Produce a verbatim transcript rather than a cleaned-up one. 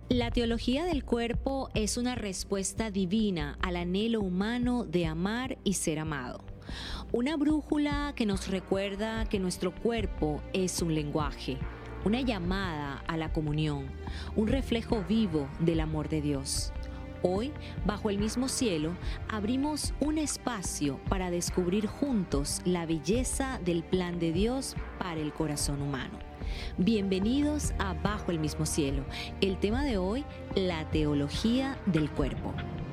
La teología del cuerpo es una respuesta divina al anhelo humano de amar y ser amado. Una brújula que nos recuerda que nuestro cuerpo es un lenguaje, una llamada a la comunión, un reflejo vivo del amor de Dios. Hoy, bajo el mismo cielo, abrimos un espacio para descubrir juntos la belleza del plan de Dios para el corazón humano. Bienvenidos a Bajo el mismo cielo. El tema de hoy, la teología del cuerpo.